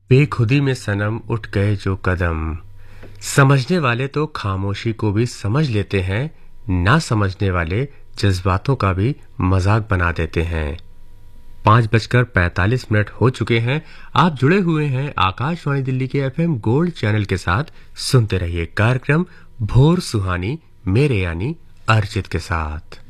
बेखुदी में सनम उठ गए जो कदम। समझने वाले तो खामोशी को भी समझ लेते हैं, ना समझने वाले जज्बातों का भी मजाक बना देते हैं। 5:45 हो चुके हैं। आप जुड़े हुए हैं आकाशवाणी दिल्ली के एफएम गोल्ड चैनल के साथ। सुनते रहिए कार्यक्रम भोर सुहानी मेरे यानी अर्जित के साथ।